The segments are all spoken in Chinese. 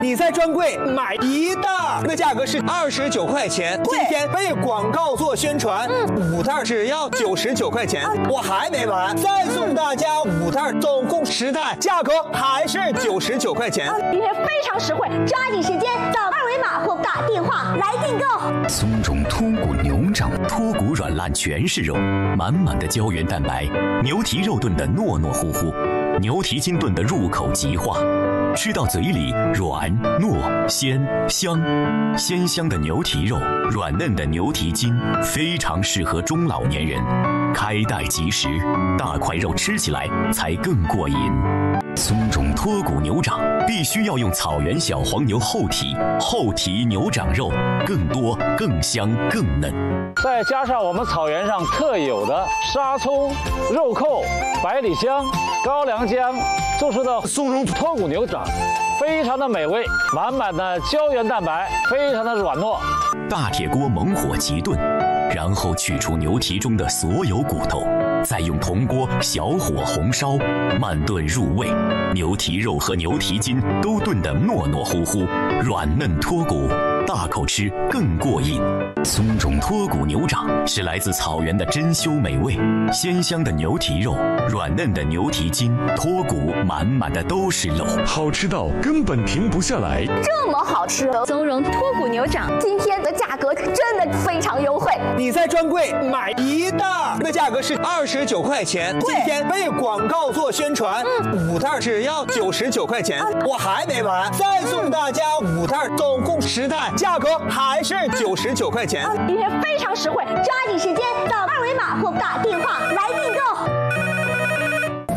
你在专柜买1袋，那价格是29块钱，今天为广告做宣传，5袋只要99块钱。我还没完，再送大家5袋，总共10袋，价格还是99块钱。 今天非常实惠，抓紧时间扫2维码或打电话来订购。 松茸脱骨牛掌，脱骨软烂全是肉，满满的胶原蛋白，牛蹄肉炖的糯糯乎乎，牛蹄筋炖的入口即化。吃到嘴里软糯鲜香，鲜香的牛蹄肉，软嫩的牛蹄筋，非常适合中老年人。开袋即食，大块肉吃起来才更过瘾。松茸脱骨牛掌必须要用草原小黄牛后蹄牛掌肉，更多更香更嫩。 再加上我们草原上特有的沙葱、肉蔻、百里香、高良姜做出的松茸脱骨牛掌，非常的美味，满满的胶原蛋白，非常的软糯。 大铁锅猛火急炖，然后取出牛蹄中的所有骨头，再用铜锅小火红烧，慢炖入味。牛蹄肉和牛蹄筋都炖得糯糯乎乎，软嫩脱骨，大口吃更过瘾。松茸脱骨牛掌是来自草原的珍馐美味，鲜香的牛蹄肉，软嫩的牛蹄筋，脱骨满满的都是肉， 好吃到根本停不下来。 这么好吃的松茸脱骨牛掌，今天的价格真的非常优惠。 你在专柜买1袋，那价格是29块钱，今天为广告做宣传，5袋只要99块钱。我还没完，再送大家5袋，总共10袋，价格还是99块钱。 今天非常实惠，抓紧时间扫2维码或打电话来订购。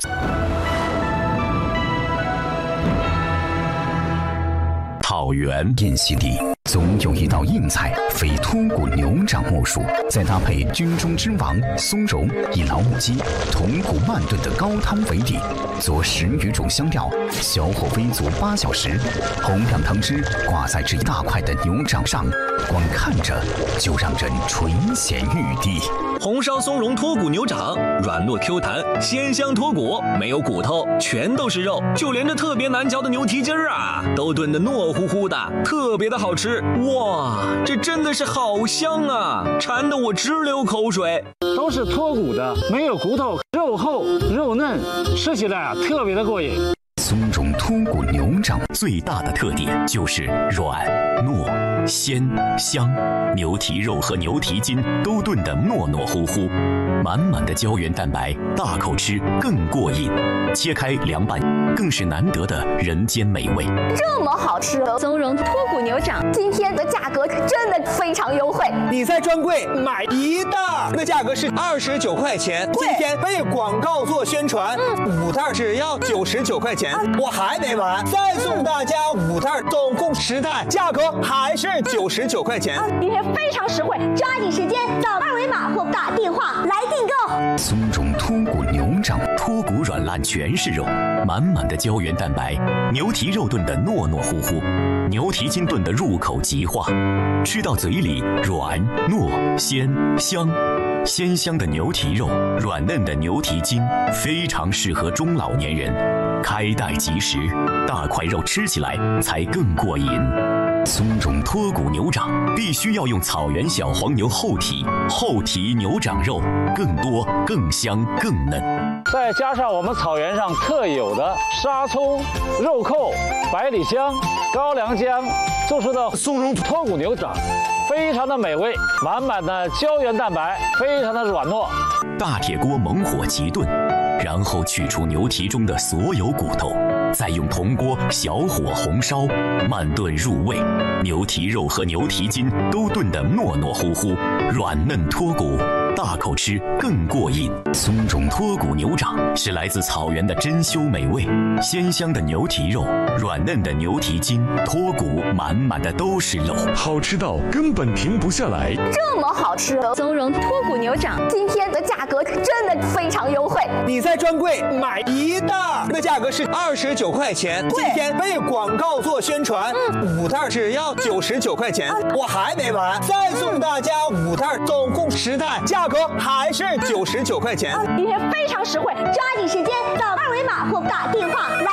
草原宴席地总有一道硬菜，非脱骨牛掌莫属。再搭配军中之王松茸，以老母鸡、铜骨慢炖的高汤为底，佐10余种香料，小火煨足8小时，红亮汤汁挂在这一大块的牛掌上，光看着就让人垂涎欲滴。 红烧松茸脱骨牛掌，软糯 Q 弹，鲜香脱骨，没有骨头，全都是肉，就连这特别难嚼的牛蹄筋啊，都炖得糯乎乎的，特别的好吃。哇，这真的是好香啊，馋得我直流口水。 都是脱骨的，没有骨头，肉厚肉嫩，吃起来啊特别的过瘾。 松茸脱骨牛掌最大的特点就是软糯鲜香，牛蹄肉和牛蹄筋都炖得糯糯乎乎，满满的胶原蛋白，大口吃更过瘾。切开凉拌，更是难得的人间美味。 这么好吃的松茸脱骨牛掌，今天的价格真的非常优惠。 你在专柜买1袋，那价格是29块钱，今天为广告做宣传，5袋只要99块钱。我还没完，再送大家5袋，总共10袋，价格还是99块钱。 今天非常实惠，抓紧时间扫2维码或打电话来订购。 松茸脱骨牛掌，脱骨软烂全是肉，满满的胶原蛋白，牛蹄肉炖得糯糯乎乎，牛蹄筋炖得入口即化，吃到嘴里软糯鲜香。鲜香的牛蹄肉，软嫩的牛蹄筋，非常适合中老年人。开袋即食，大块肉吃起来才更过瘾。松茸脱骨牛掌必须要用草原小黄牛后蹄牛掌肉，更多更香更嫩。 再加上我们草原上特有的沙葱、肉蔻、百里香、高良姜做出的松茸脱骨牛掌，非常的美味，满满的胶原蛋白，非常的软糯。 大铁锅猛火急炖，然后取出牛蹄中的所有骨头，再用铜锅小火红烧，慢炖入味。牛蹄肉和牛蹄筋都炖得糯糯乎乎，软嫩脱骨，大口吃更过瘾。松茸脱骨牛掌是来自草原的珍馐美味，鲜香的牛蹄肉，软嫩的牛蹄筋，脱骨满满的都是肉， 好吃到根本停不下来。 这么好吃的松茸脱骨牛掌，今天的价格真的非常优惠。 你在专柜买1袋，那价格是29块钱，今天为广告做宣传，5袋只要99块钱。我还没完，再送大家5袋，总共10袋，价格还是99块钱。 今天非常实惠，抓紧时间扫2维码或打电话